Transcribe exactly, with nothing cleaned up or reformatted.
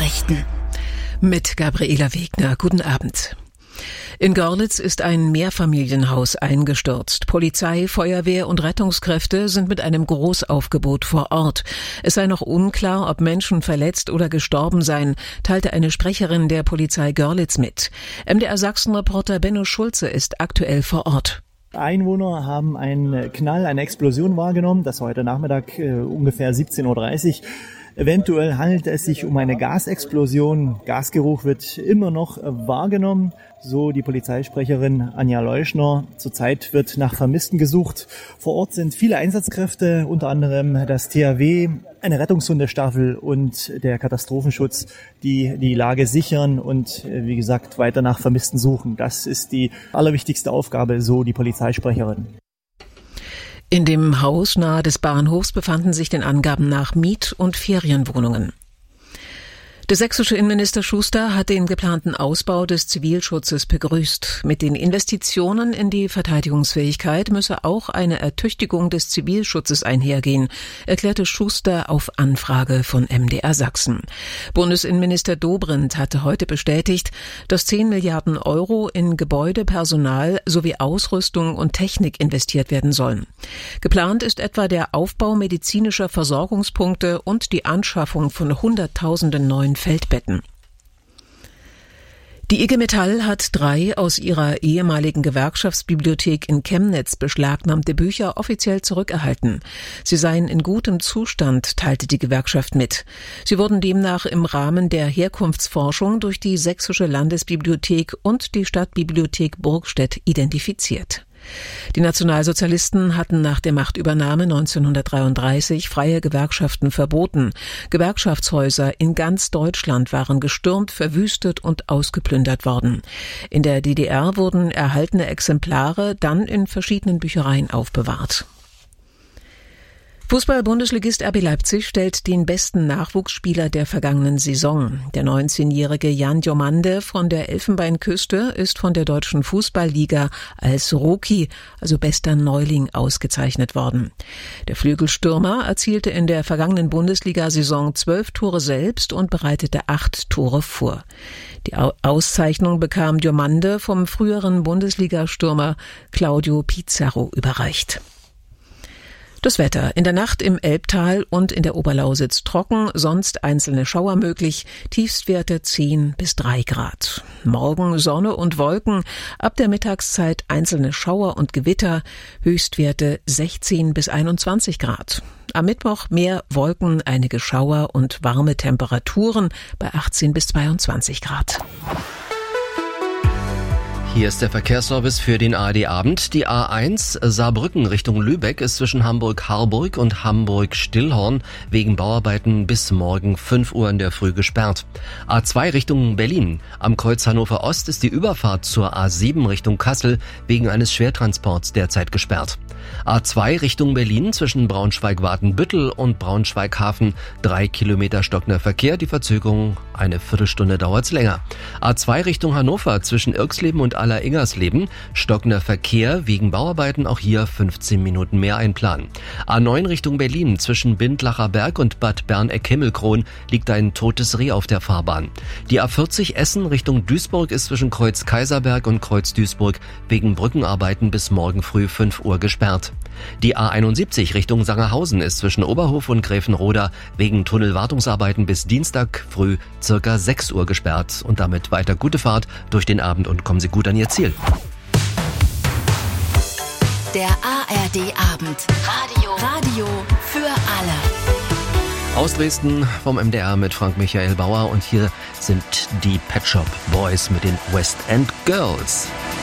Nachrichten. Mit Gabriela Wegner. Guten Abend. In Görlitz ist ein Mehrfamilienhaus eingestürzt. Polizei, Feuerwehr und Rettungskräfte sind mit einem Großaufgebot vor Ort. Es sei noch unklar, ob Menschen verletzt oder gestorben seien, teilte eine Sprecherin der Polizei Görlitz mit. M D R Sachsen-Reporter Benno Schulze ist aktuell vor Ort. Einwohner haben einen Knall, eine Explosion wahrgenommen. Das war heute Nachmittag äh, ungefähr siebzehn Uhr dreißig. Eventuell handelt es sich um eine Gasexplosion. Gasgeruch wird immer noch wahrgenommen, so die Polizeisprecherin Anja Leuschner. Zurzeit wird nach Vermissten gesucht. Vor Ort sind viele Einsatzkräfte, unter anderem das T H W, eine Rettungshundestaffel und der Katastrophenschutz, die die Lage sichern und, wie gesagt, weiter nach Vermissten suchen. Das ist die allerwichtigste Aufgabe, so die Polizeisprecherin. In dem Haus nahe des Bahnhofs befanden sich den Angaben nach Miet- und Ferienwohnungen. Der sächsische Innenminister Schuster hat den geplanten Ausbau des Zivilschutzes begrüßt. Mit den Investitionen in die Verteidigungsfähigkeit müsse auch eine Ertüchtigung des Zivilschutzes einhergehen, erklärte Schuster auf Anfrage von M D R Sachsen. Bundesinnenminister Dobrindt hatte heute bestätigt, dass zehn Milliarden Euro in Gebäude, Personal sowie Ausrüstung und Technik investiert werden sollen. Geplant ist etwa der Aufbau medizinischer Versorgungspunkte und die Anschaffung von Hunderttausenden neuen Feldbetten. Die I G Metall hat drei aus ihrer ehemaligen Gewerkschaftsbibliothek in Chemnitz beschlagnahmte Bücher offiziell zurückerhalten. Sie seien in gutem Zustand, teilte die Gewerkschaft mit. Sie wurden demnach im Rahmen der Herkunftsforschung durch die Sächsische Landesbibliothek und die Stadtbibliothek Burgstedt identifiziert. Die Nationalsozialisten hatten nach der Machtübernahme neunzehnhundertdreiunddreißig freie Gewerkschaften verboten. Gewerkschaftshäuser in ganz Deutschland waren gestürmt, verwüstet und ausgeplündert worden. In der D D R wurden erhaltene Exemplare dann in verschiedenen Büchereien aufbewahrt. Fußball-Bundesligist R B Leipzig stellt den besten Nachwuchsspieler der vergangenen Saison. Der neunzehnjährige Jan Diomande von der Elfenbeinküste ist von der Deutschen Fußballliga als Rookie, also bester Neuling, ausgezeichnet worden. Der Flügelstürmer erzielte in der vergangenen Bundesliga-Saison zwölf Tore selbst und bereitete acht Tore vor. Die Auszeichnung bekam Diomande vom früheren Bundesliga-Stürmer Claudio Pizarro überreicht. Das Wetter. In der Nacht im Elbtal und in der Oberlausitz trocken, sonst einzelne Schauer möglich, Tiefstwerte zehn bis drei Grad. Morgen Sonne und Wolken, ab der Mittagszeit einzelne Schauer und Gewitter, Höchstwerte sechzehn bis einundzwanzig Grad. Am Mittwoch mehr Wolken, einige Schauer und warme Temperaturen bei achtzehn bis zweiundzwanzig Grad. Hier ist der Verkehrsservice für den A R D-Abend. Die A eins Saarbrücken Richtung Lübeck ist zwischen Hamburg-Harburg und Hamburg-Stillhorn wegen Bauarbeiten bis morgen fünf Uhr in der Früh gesperrt. A zwei Richtung Berlin. Am Kreuz Hannover Ost ist die Überfahrt zur A sieben Richtung Kassel wegen eines Schwertransports derzeit gesperrt. A zwei Richtung Berlin zwischen Braunschweig-Watenbüttel und Braunschweig-Hafen. Drei Kilometer stockender Verkehr. Die Verzögerung eine Viertelstunde dauert's länger. A zwei Richtung Hannover zwischen Irxleben und Aller-Ingersleben. Stockender Verkehr wegen Bauarbeiten. Auch hier fünfzehn Minuten mehr einplanen. A neun Richtung Berlin zwischen Bindlacher Berg und Bad Berneck-Himmelkron liegt ein totes Reh auf der Fahrbahn. Die A vierzig Essen Richtung Duisburg ist zwischen Kreuz Kaiserberg und Kreuz Duisburg wegen Brückenarbeiten bis morgen früh fünf Uhr gesperrt. Die A einundsiebzig Richtung Sangerhausen ist zwischen Oberhof und Gräfenroda wegen Tunnelwartungsarbeiten bis Dienstag früh circa sechs Uhr gesperrt. Und damit weiter gute Fahrt durch den Abend und kommen Sie gut an Ihr Ziel. Der A R D-Abend. Radio. Radio für alle. Aus Dresden vom M D R mit Frank Michael Bauer und hier sind die Pet Shop Boys mit den West End Girls.